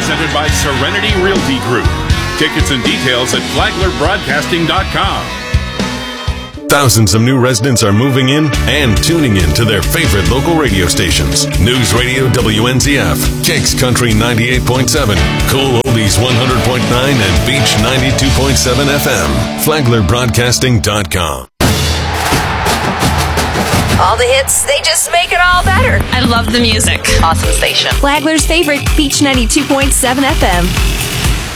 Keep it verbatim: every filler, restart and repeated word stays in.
presented by Serenity Realty Group. Tickets and details at flagler broadcasting dot com. Thousands of new residents are moving in and tuning in to their favorite local radio stations. News Radio W N Z F, Kicks Country ninety-eight point seven, Cool Oldies one hundred point nine, and Beach ninety-two point seven F M. flagler broadcasting dot com. All the hits, they just make it all better. I love the music. Awesome station. Flagler's favorite, Beach ninety-two point seven F M.